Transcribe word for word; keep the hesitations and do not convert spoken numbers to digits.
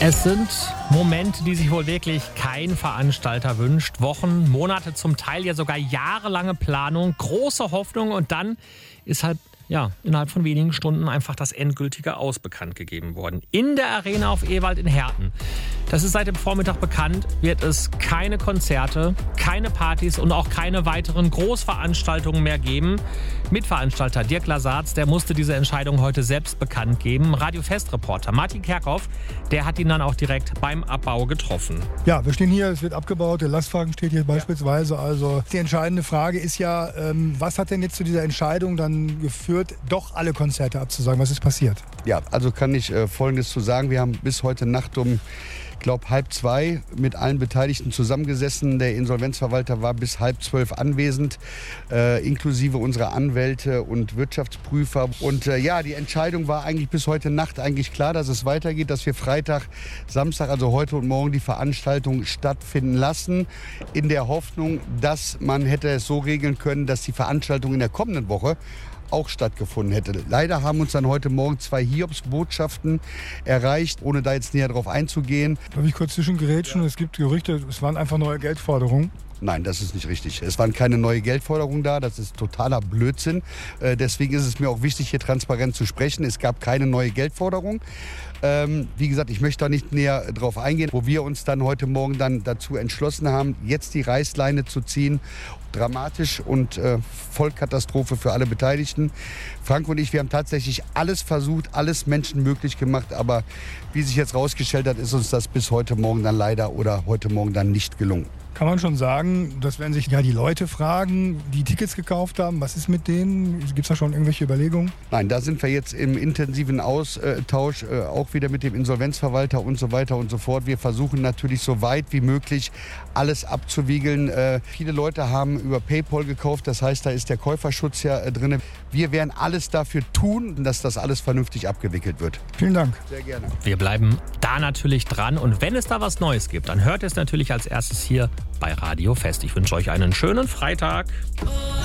Es sind Momente, die sich wohl wirklich kein Veranstalter wünscht. Wochen, Monate, zum Teil ja sogar jahrelange Planung, große Hoffnung und dann ist halt ja, innerhalb von wenigen Stunden einfach das endgültige Aus bekannt gegeben worden. In der Arena auf Ewald in Herten. Das ist seit dem Vormittag bekannt, wird es keine Konzerte, keine Partys und auch keine weiteren Großveranstaltungen mehr geben. Mitveranstalter Dirk Lasartz, der musste diese Entscheidung heute selbst bekannt geben. Radio-Fest-Reporter Martin Kerkhoff, der hat ihn dann auch direkt beim Abbau getroffen. Ja, wir stehen hier, es wird abgebaut, der Lastwagen steht hier beispielsweise. Also die entscheidende Frage ist ja, ähm, was hat denn jetzt zu dieser Entscheidung dann geführt, doch alle Konzerte abzusagen? Was ist passiert? Ja, also kann ich äh, Folgendes zu sagen. Wir haben bis heute Nacht um, ich glaube, halb zwei mit allen Beteiligten zusammengesessen. Der Insolvenzverwalter war bis halb zwölf anwesend, äh, inklusive unserer Anwälte und Wirtschaftsprüfer. Und äh, ja, die Entscheidung war eigentlich bis heute Nacht eigentlich klar, dass es weitergeht, dass wir Freitag, Samstag, also heute und morgen die Veranstaltung stattfinden lassen, in der Hoffnung, dass man hätte es so regeln können, dass die Veranstaltung in der kommenden Woche auch stattgefunden hätte. Leider haben uns dann heute Morgen zwei Hiobsbotschaften erreicht, ohne da jetzt näher drauf einzugehen. Darf ich kurz zwischengrätschen? Ja. Es gibt Gerüchte, es waren einfach neue Geldforderungen. Nein, das ist nicht richtig. Es waren keine neue Geldforderungen da. Das ist totaler Blödsinn. Äh, deswegen ist es mir auch wichtig, hier transparent zu sprechen. Es gab keine neue Geldforderung. Ähm, wie gesagt, ich möchte da nicht näher drauf eingehen. Wo wir uns dann heute Morgen dann dazu entschlossen haben, jetzt die Reißleine zu ziehen. Dramatisch und äh, Vollkatastrophe für alle Beteiligten. Frank und ich, wir haben tatsächlich alles versucht, alles menschenmöglich gemacht. Aber wie sich jetzt rausgestellt hat, ist uns das bis heute Morgen dann leider oder heute Morgen dann nicht gelungen. Kann man schon sagen, das werden sich ja die Leute fragen, die Tickets gekauft haben. Was ist mit denen? Gibt es da schon irgendwelche Überlegungen? Nein, da sind wir jetzt im intensiven Austausch, äh, auch wieder mit dem Insolvenzverwalter und so weiter und so fort. Wir versuchen natürlich so weit wie möglich alles abzuwiegeln. Äh, viele Leute haben über PayPal gekauft, das heißt, da ist der Käuferschutz ja äh, drin. Wir werden alles dafür tun, dass das alles vernünftig abgewickelt wird. Vielen Dank. Sehr gerne. Wir bleiben da natürlich dran und wenn es da was Neues gibt, dann hört es natürlich als erstes hier bei Radio Fest. Ich wünsche euch einen schönen Freitag.